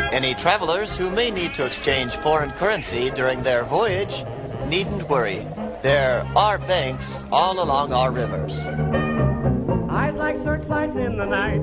Any travelers who may need to exchange foreign currency during their voyage needn't worry. There are banks all along our rivers. I'd like searchlights in the night.